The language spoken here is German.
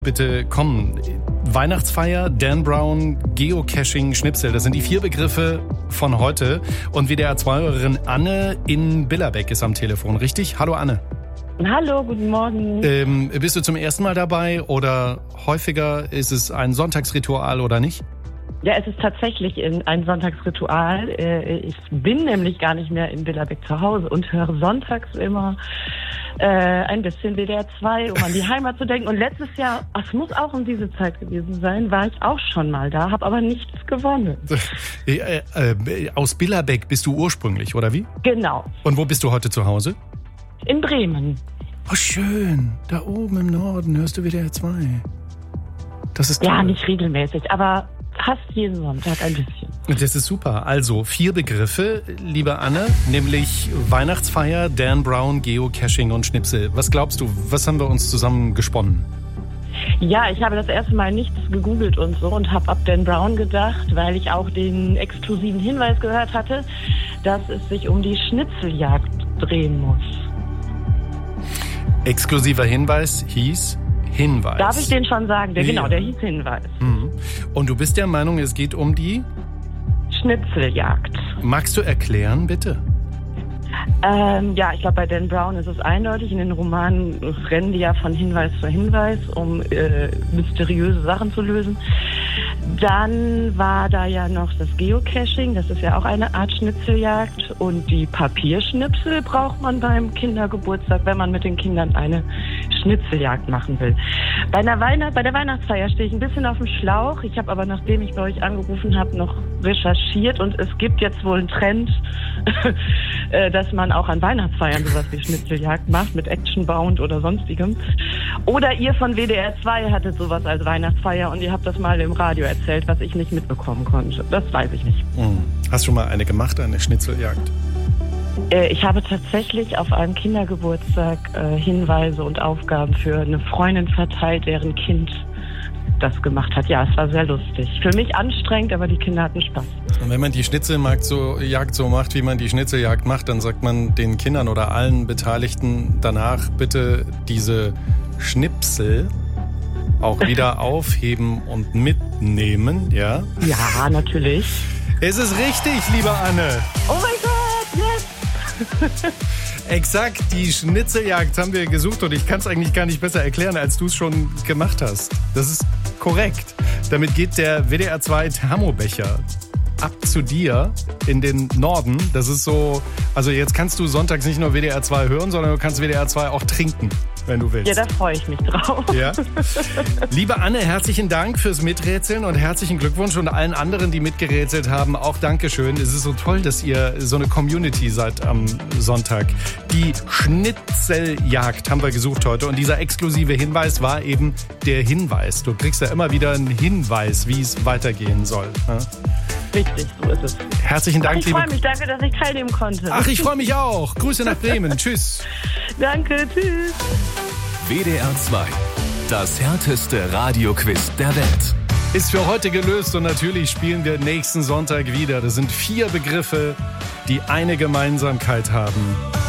Bitte kommen. Weihnachtsfeier, Dan Brown, Geocaching, Schnipsel. Das sind die 4 Begriffe von heute. Und WDR2-Hörerin Anne in Billerbeck ist am Telefon, richtig? Hallo Anne. Hallo, guten Morgen. Bist du zum ersten Mal dabei oder häufiger? Ist es ein Sonntagsritual oder nicht? Ja, es ist tatsächlich ein Sonntagsritual. Ich bin nämlich gar nicht mehr in Billerbeck zu Hause und höre sonntags immer ein bisschen WDR 2, um an die Heimat zu denken. Und letztes Jahr, es muss auch um diese Zeit gewesen sein, war ich auch schon mal da, habe aber nichts gewonnen. Aus Billerbeck bist du ursprünglich, oder wie? Genau. Und wo bist du heute zu Hause? In Bremen. Oh, schön. Da oben im Norden hörst du WDR 2. Das ist toll. Ja, nicht regelmäßig, aber fast jeden Sonntag ein bisschen. Das ist super. Also 4 Begriffe, liebe Anne, nämlich Weihnachtsfeier, Dan Brown, Geocaching und Schnipsel. Was glaubst du, was haben wir uns zusammen gesponnen? Ja, ich habe das erste Mal nichts gegoogelt und so und habe ab Dan Brown gedacht, weil ich auch den exklusiven Hinweis gehört hatte, dass es sich um die Schnitzeljagd drehen muss. Exklusiver Hinweis hieß Hinweis. Darf ich den schon sagen? Der hieß Hinweis. Und du bist der Meinung, es geht um die Schnitzeljagd. Magst du erklären, bitte? Ja, ich glaube, bei Dan Brown ist es eindeutig. In den Romanen rennen die ja von Hinweis zu Hinweis, um mysteriöse Sachen zu lösen. Dann war da ja noch das Geocaching, das ist ja auch eine Art Schnitzeljagd. Und die Papierschnipsel braucht man beim Kindergeburtstag, wenn man mit den Kindern eine Schnitzeljagd machen will. Bei der Weihnachtsfeier stehe ich ein bisschen auf dem Schlauch. Ich habe aber, nachdem ich bei euch angerufen habe, noch recherchiert und es gibt jetzt wohl einen Trend, dass man auch an Weihnachtsfeiern sowas wie Schnitzeljagd macht, mit Actionbound oder sonstigem. Oder ihr von WDR 2 hattet sowas als Weihnachtsfeier und ihr habt das mal im Radio erzählt, was ich nicht mitbekommen konnte. Das weiß ich nicht. Hast du mal eine gemacht, eine Schnitzeljagd? Ich habe tatsächlich auf einem Kindergeburtstag Hinweise und Aufgaben für eine Freundin verteilt, deren Kind das gemacht hat. Ja, es war sehr lustig. Für mich anstrengend, aber die Kinder hatten Spaß. Und wenn man die Schnitzeljagd so macht, wie man die Schnitzeljagd macht, dann sagt man den Kindern oder allen Beteiligten danach bitte diese Schnipsel auch wieder aufheben und mitnehmen, ja? Ja, natürlich. Es ist richtig, liebe Anne. Oh mein Gott, yes! Exakt, die Schnitzeljagd haben wir gesucht und ich kann es eigentlich gar nicht besser erklären, als du es schon gemacht hast. Das ist korrekt. Damit geht der WDR 2 Thermobecher ab zu dir in den Norden. Das ist so, also jetzt kannst du sonntags nicht nur WDR 2 hören, sondern du kannst WDR 2 auch trinken, wenn du willst. Ja, da freue ich mich drauf. Ja. Liebe Anne, herzlichen Dank fürs Miträtseln und herzlichen Glückwunsch und allen anderen, die mitgerätselt haben, auch Dankeschön. Es ist so toll, dass ihr so eine Community seid am Sonntag. Die Schnitzeljagd haben wir gesucht heute und dieser exklusive Hinweis war eben der Hinweis. Du kriegst ja immer wieder einen Hinweis, wie es weitergehen soll. Ja? Richtig, so ist es. Herzlichen Dank, ich freue mich, danke, dass ich teilnehmen konnte. Ach, ich freue mich auch. Grüße nach Bremen. Tschüss. Danke, tschüss. WDR 2, das härteste Radioquiz der Welt. Ist für heute gelöst und natürlich spielen wir nächsten Sonntag wieder. Das sind 4 Begriffe, die eine Gemeinsamkeit haben.